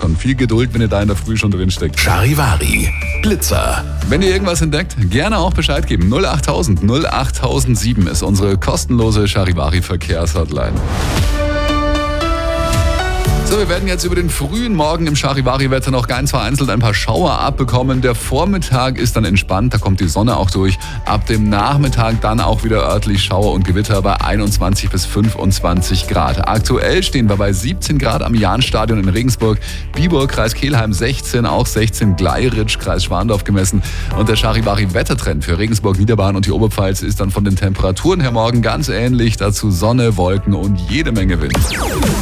schon. Viel Geduld, wenn ihr da in der Früh schon drinsteckt. Charivari, Blitzer. Wenn ihr irgendwas entdeckt, gerne auch Bescheid geben. 08000 08007 ist unsere kostenlose Charivari-Verkehrshotline. So, wir werden jetzt über den frühen Morgen im Charivari-Wetter noch ganz vereinzelt ein paar Schauer abbekommen. Der Vormittag ist dann entspannt, da kommt die Sonne auch durch. Ab dem Nachmittag dann auch wieder örtlich Schauer und Gewitter bei 21 bis 25 Grad. Aktuell stehen wir bei 17 Grad am Jahnstadion in Regensburg, Biburg, Kreis Kelheim 16, auch 16 Gleiritsch, Kreis Schwandorf gemessen. Und der Charivari-Wettertrend für Regensburg, Niederbayern und die Oberpfalz ist dann von den Temperaturen her morgen ganz ähnlich. Dazu Sonne, Wolken und jede Menge Wind.